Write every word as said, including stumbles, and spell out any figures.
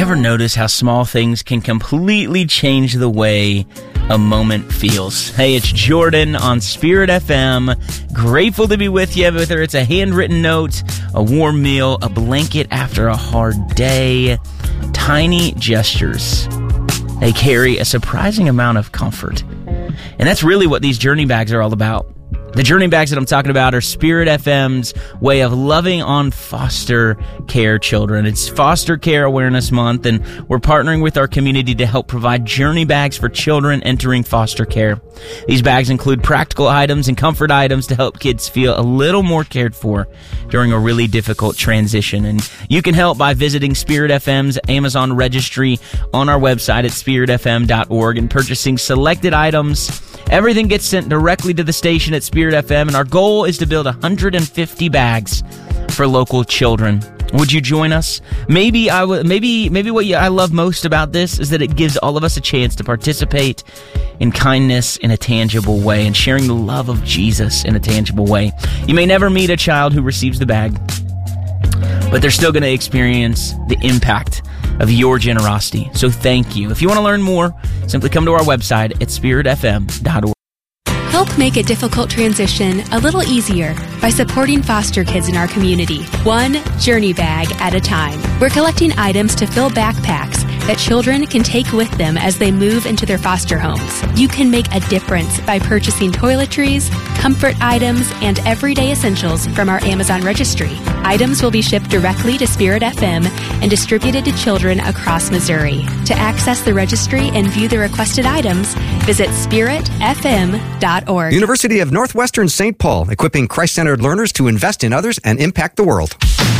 ever notice how small things can completely change the way a moment feels? Hey, it's Jordan on Spirit F M. Grateful to be with you, whether it's a handwritten note, a warm meal, a blanket after a hard day. Tiny gestures. They carry a surprising amount of comfort. And that's really what these journey bags are all about. The journey bags that I'm talking about are Spirit F M's way of loving on foster care children. It's Foster Care Awareness Month, and we're partnering with our community to help provide journey bags for children entering foster care. These bags include practical items and comfort items to help kids feel a little more cared for during a really difficult transition. And you can help by visiting Spirit F M's Amazon registry on our website at spirit f m dot org and purchasing selected items. Everything gets sent directly to the station at Spirit F M, and our goal is to build one hundred fifty bags for local children. Would you join us? Maybe I w- maybe maybe what you, I love most about this is that it gives all of us a chance to participate in kindness in a tangible way and sharing the love of Jesus in a tangible way. You may never meet a child who receives the bag, but they're still going to experience the impact of your generosity. So thank you. If you want to learn more, simply come to our website at spirit f m dot org. Help make a difficult transition a little easier by supporting foster kids in our community, one journey bag at a time. We're collecting items to fill backpacks that children can take with them as they move into their foster homes. You can make a difference by purchasing toiletries, comfort items, and everyday essentials from our Amazon registry. Items will be shipped directly to Spirit F M and distributed to children across Missouri. To access the registry and view the requested items, visit spirit f m dot org. University of Northwestern Saint Paul, equipping Christ-centered learners to invest in others and impact the world.